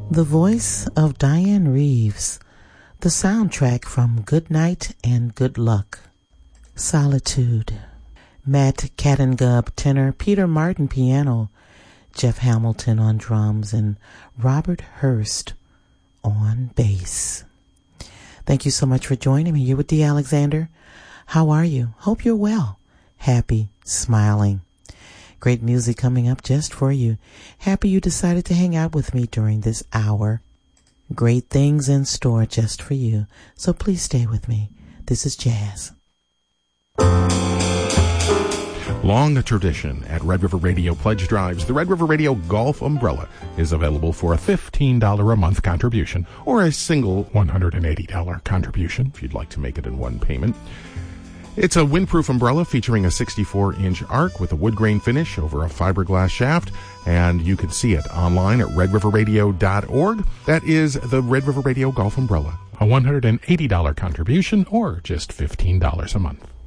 The voice of Diane Reeves, the soundtrack from Good Night and Good Luck. Solitude. Matt Cattengub tenor, Peter Martin piano, Jeff Hamilton on drums, and Robert Hurst on bass. Thank you so much for joining me. You're with Dee Alexander. How are you? Hope you're well, happy, smiling. Great music coming up just for you. Happy you decided to hang out with me during this hour. Great things in store just for you. So please stay with me. This is jazz. Long tradition at Red River Radio Pledge Drives, the Red River Radio Golf Umbrella is available for a $15 a month contribution or a single $180 contribution if you'd like to make it in one payment. It's a windproof umbrella featuring a 64-inch arc with a wood grain finish over a fiberglass shaft, and you can see it online at redriverradio.org. That is the Red River Radio Golf Umbrella, a $180 contribution or just $15 a month.